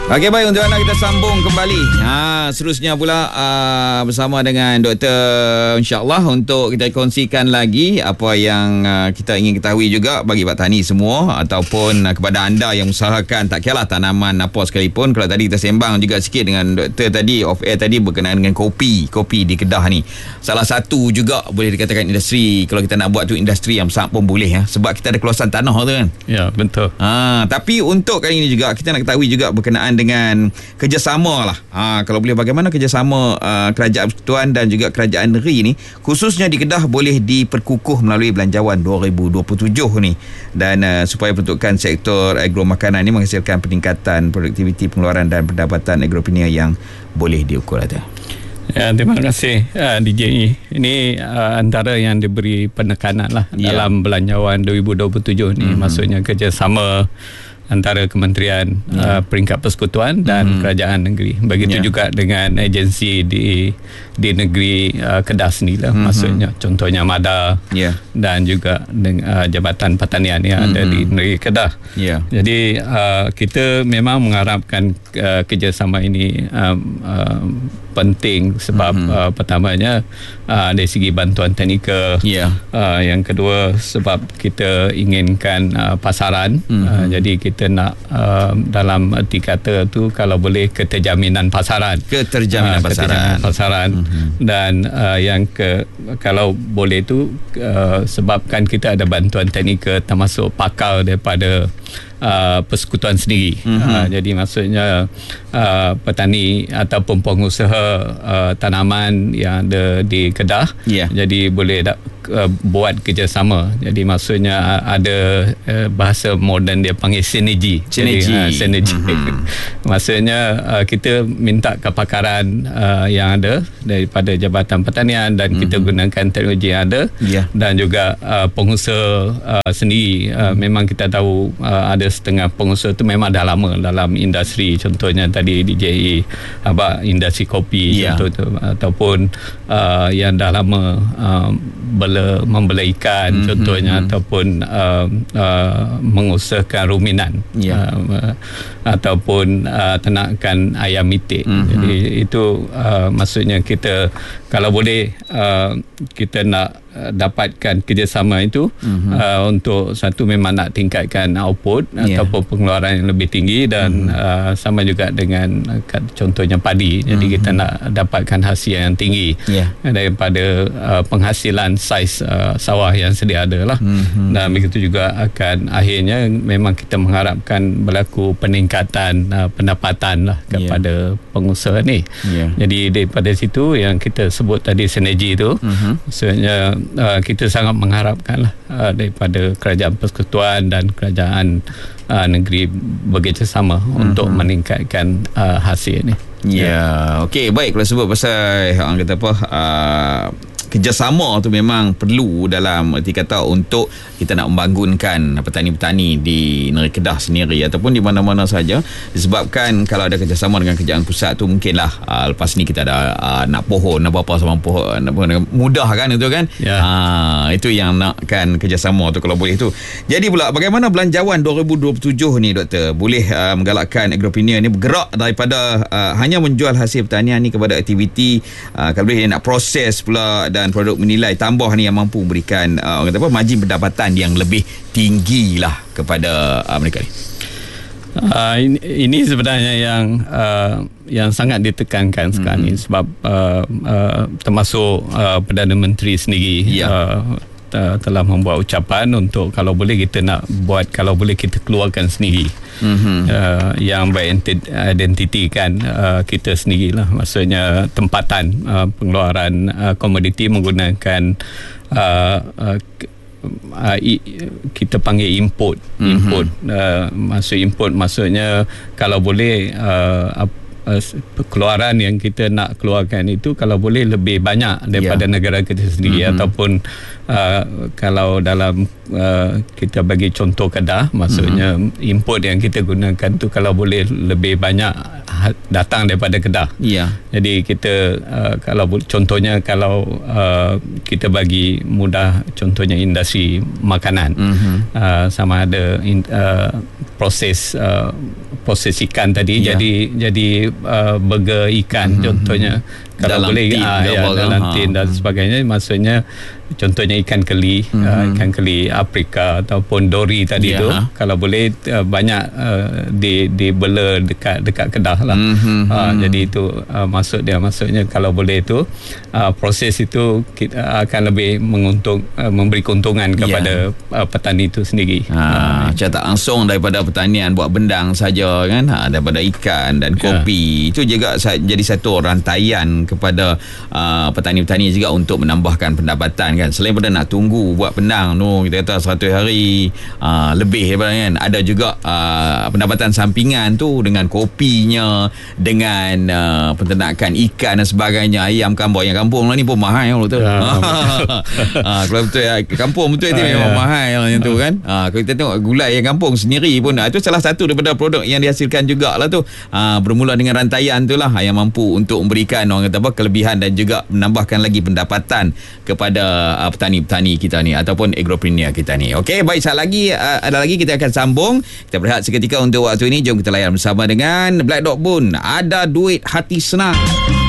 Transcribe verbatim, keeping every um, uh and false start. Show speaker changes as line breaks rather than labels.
Okey, baik, untuk anda kita sambung kembali. Ha, seterusnya pula uh, bersama dengan Doktor, insya-Allah, untuk kita kongsikan lagi apa yang uh, kita ingin ketahui juga bagi Pak Tani semua, ataupun uh, kepada anda yang usahakan, tak kiralah tanaman apa sekalipun. Kalau tadi kita sembang juga sikit dengan Doktor tadi, off air tadi, berkenaan dengan kopi. Kopi di Kedah ni salah satu juga boleh dikatakan industri. Kalau kita nak buat tu industri yang besar pun boleh, ya, sebab kita ada keluasan tanah tu kan.
Ya, betul.
Ha, tapi untuk kali ini juga kita nak ketahui juga berkenaan dengan kerjasama lah. Ha, kalau boleh, bagaimana kerjasama uh, Kerajaan Persekutuan dan juga Kerajaan Negeri ni, khususnya di Kedah, boleh diperkukuh melalui Belanjawan dua ribu dua puluh tujuh ni, dan uh, supaya peruntukan sektor agro makanan ni menghasilkan peningkatan produktiviti pengeluaran dan pendapatan agropreneur yang boleh diukur ada.
Ya, terima kasih uh, D J I. Ini uh, antara yang diberi penekanan lah, yeah, dalam Belanjawan dua ribu dua puluh tujuh ni, mm-hmm. maksudnya kerjasama antara Kementerian yeah. uh, Peringkat Persekutuan dan mm-hmm. Kerajaan Negeri. Begitu yeah. juga dengan agensi di di negeri uh, Kedah sendiri lah, mm-hmm. maksudnya contohnya MADA yeah. dan juga dengan uh, Jabatan Pertanian yang mm-hmm. ada di negeri Kedah. Yeah. Jadi uh, kita memang mengharapkan uh, kerjasama ini um, uh, penting sebab mm-hmm. uh, pertamanya uh, dari segi bantuan teknikal, yeah. uh, yang kedua sebab kita inginkan uh, pasaran, mm-hmm. uh, jadi kita nak uh, dalam erti kata tu kalau boleh keterjaminan pasaran,
keterjaminan uh, pasaran,
keterjaminan pasaran. Mm-hmm. Dan uh, yang ke kalau boleh tu uh, sebabkan kita ada bantuan teknikal termasuk pakar daripada Uh, persekutuan sendiri. Mm-hmm. Uh, jadi maksudnya uh, petani ataupun pengusaha uh, tanaman yang ada di Kedah, yeah. jadi boleh da- uh, buat kerjasama. Jadi maksudnya uh, ada uh, bahasa moden dia panggil sinergi.
Sinergi.
Jadi, uh, sinergi. Mm-hmm. Maksudnya uh, kita minta kepakaran uh, yang ada daripada Jabatan Pertanian dan mm-hmm. kita gunakan teknologi yang ada, yeah. dan juga uh, pengusaha uh, sendiri. Uh, mm-hmm. Memang kita tahu uh, ada setengah pengusaha tu memang dah lama dalam industri, contohnya tadi D J I apa industri kopi, yeah. contoh tu, ataupun uh, yang dah lama uh, bela, membela ikan, mm-hmm. contohnya, ataupun uh, uh, mengusahakan ruminan, yeah. uh, ataupun uh, ternakan ayam mitik. Mm-hmm. Jadi itu uh, maksudnya kita kalau boleh uh, kita nak uh, dapatkan kerjasama itu, mm-hmm. uh, untuk satu memang nak tingkatkan output, yeah. ataupun pengeluaran yang lebih tinggi, dan mm-hmm. uh, sama juga dengan uh, contohnya padi. Jadi mm-hmm. kita nak dapatkan hasil yang tinggi, yeah. daripada uh, penghasilan saiz uh, sawah yang sedia ada lah. Mm-hmm. Dan begitu juga akan akhirnya memang kita mengharapkan berlaku peningkatan uh, pendapatan lah kepada, yeah. pengusaha ni. Yeah. Jadi daripada situ yang kita sebut tadi sinergi tu, mm-hmm. maksudnya uh, kita sangat mengharapkan lah uh, daripada Kerajaan Persekutuan dan Kerajaan uh, Negeri bekerjasama mm-hmm. untuk meningkatkan uh, hasil ni.
Ya, yeah. Okey, baik, kalau sebut pasal orang kata apa, uh, kerjasama tu memang perlu dalam erti kata untuk kita nak membangunkan petani-petani di negeri Kedah sendiri ataupun di mana-mana saja, disebabkan kalau ada kerjasama dengan kerajaan pusat tu mungkinlah uh, lepas ni kita ada uh, nak pohon apa-apa sama pohon, pohon mudah kan itu kan, yeah. uh, itu yang nakkan kerjasama tu kalau boleh tu. Jadi pula bagaimana Belanjawan dua ribu dua puluh tujuh ni, Doktor, boleh uh, menggalakkan agropreneur ni bergerak daripada uh, hanya menjual hasil pertanian ni kepada aktiviti uh, kalau boleh nak proses pula dan produk menilai tambah ni yang mampu memberikan uh, kata apa, margin pendapatan yang lebih tinggi lah kepada uh, mereka ni.
Uh, ini, ini sebenarnya yang uh, yang sangat ditekankan mm-hmm. sekarang ni sebab uh, uh, termasuk uh, Perdana Menteri sendiri, yeah. uh, telah membuat ucapan untuk kalau boleh kita nak buat, kalau boleh kita keluarkan sendiri, mm-hmm. uh, yang beridentiti kan uh, kita sendirilah, maksudnya tempatan uh, pengeluaran uh, komoditi menggunakan uh, uh, uh, i, kita panggil input, mm-hmm. input uh, maksud input maksudnya kalau boleh uh, Uh, keluaran yang kita nak keluarkan itu kalau boleh lebih banyak daripada, yeah. negara kita sendiri, mm-hmm. ataupun uh, kalau dalam uh, kita bagi contoh Kedah, maksudnya mm-hmm. input yang kita gunakan tu kalau boleh lebih banyak datang daripada Kedah, yeah. Jadi kita uh, kalau contohnya kalau uh, kita bagi mudah contohnya industri makanan, mm-hmm. uh, sama ada in, uh, proses uh, proses ikan tadi
yeah.
jadi jadi uh, burger ikan mm-hmm. contohnya kalau
dalam
boleh
tin,
uh, ya, dalam ha. tin dan sebagainya, maksudnya contohnya ikan keli mm-hmm. uh, ikan keli Afrika ataupun dori tadi yeah. tu kalau boleh uh, banyak uh, di dibela dekat dekat Kedah lah mm-hmm. uh, jadi itu uh, maksud dia, maksudnya kalau boleh tu uh, proses itu kita akan lebih menguntung uh, memberi keuntungan kepada yeah. uh, petani itu sendiri.
Ha, uh, tak langsung daripada pertanian buat bendang saja kan, ha, daripada ikan dan kopi yeah. itu juga jadi satu rantaian kepada uh, petani-petani juga untuk menambahkan pendapatan kan, selain pada nak tunggu buat bendang tu kita kata seratus hari uh, lebih daripada kan, ada juga uh, pendapatan sampingan tu dengan kopinya, dengan uh, peternakan ikan dan sebagainya, ayam kampung ayam kampung lah ni pun mahal tu ya, uh, kalau betul ya, kampung betul itu memang ya. mahal yang tu kan. uh, kalau kita tengok gulai ayam kampung sendiri pun uh, itu salah satu daripada produk yang dihasilkan jugalah tu, uh, bermula dengan rantaian tu lah yang mampu untuk memberikan orang kata apa, kelebihan dan juga menambahkan lagi pendapatan kepada uh, petani-petani kita ni ataupun agropreneur kita ni. Okey, baik, sekali lagi uh, ada lagi kita akan sambung. Kita berehat seketika untuk waktu ini. Jom kita layan bersama dengan Black Dog Bone, Ada Duit Hati Senang.